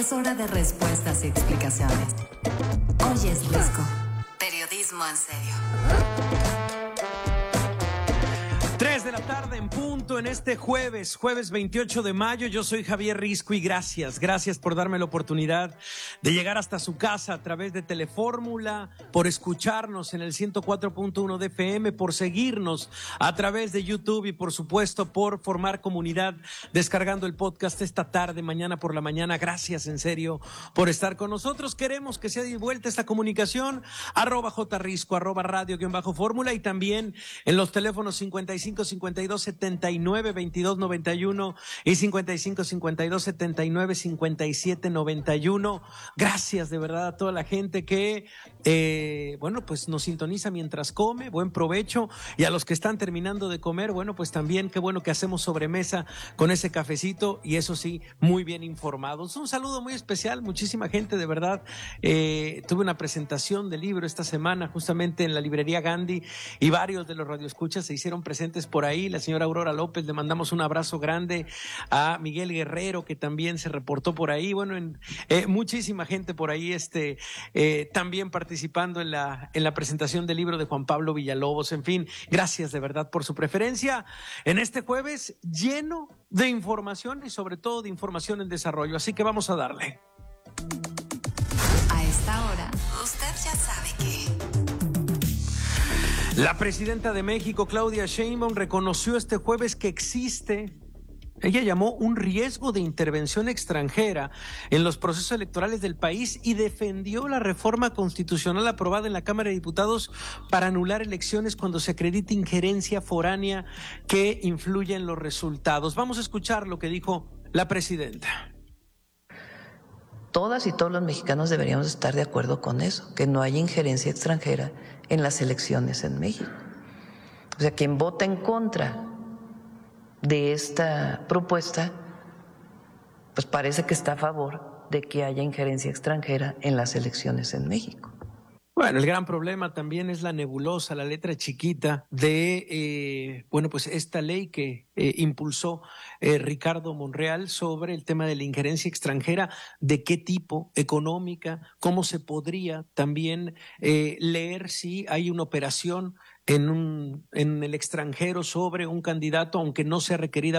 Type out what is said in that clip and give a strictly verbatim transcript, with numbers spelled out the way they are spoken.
Es hora de respuestas y explicaciones. Hoy es Risco. Periodismo en serio. tres de la tarde en punto en este jueves, jueves veintiocho de mayo. Yo soy Javier Risco y gracias, gracias por darme la oportunidad de llegar hasta su casa a través de Telefórmula, por escucharnos en el ciento cuatro punto uno de F M, por seguirnos a través de YouTube y por supuesto por formar comunidad descargando el podcast esta tarde, mañana por la mañana. Gracias en serio por estar con nosotros. Queremos que sea de vuelta esta comunicación, arroba jrisco, arroba radio guión bajo fórmula, y también en los teléfonos cincuenta y cinco cincuenta y dos setenta y nueve veintidós noventa y uno y cincuenta y cinco cincuenta y dos setenta y nueve cincuenta y siete noventa y uno. Gracias de verdad a toda la gente que eh, bueno, pues nos sintoniza mientras come. Buen provecho. Y a los que están terminando de comer, bueno, pues también qué bueno que hacemos sobremesa con ese cafecito, y eso sí, muy bien informados. Un saludo muy especial, muchísima gente de verdad. Eh, tuve una presentación de libro esta semana justamente en la librería Gandhi, y varios de los radioescuchas se hicieron presentes por ahí. La señora Aurora López, le mandamos un abrazo grande. A Miguel Guerrero, que también se reportó por ahí. Bueno, en, eh, muchísima gente por ahí este eh, también participando en la, en la presentación del libro de Juan Pablo Villalobos. En fin, gracias de verdad por su preferencia en este jueves lleno de información y sobre todo de información en desarrollo. Así que vamos a darle. A esta hora, usted ya sabe que... La presidenta de México, Claudia Sheinbaum, reconoció este jueves que existe, ella llamó, un riesgo de intervención extranjera en los procesos electorales del país, y defendió la reforma constitucional aprobada en la Cámara de Diputados para anular elecciones cuando se acredite injerencia foránea que influye en los resultados. Vamos a escuchar lo que dijo la presidenta. Todas y todos los mexicanos deberíamos estar de acuerdo con eso, que no haya injerencia extranjera en las elecciones en México. O sea, quien vota en contra de esta propuesta, pues parece que está a favor de que haya injerencia extranjera en las elecciones en México. Bueno, el gran problema también es la nebulosa, la letra chiquita de, eh, bueno, pues esta ley que eh, impulsó eh, Ricardo Monreal sobre el tema de la injerencia extranjera, de qué tipo, económica, cómo se podría también eh, leer si hay una operación en un en el extranjero sobre un candidato, aunque no sea requerida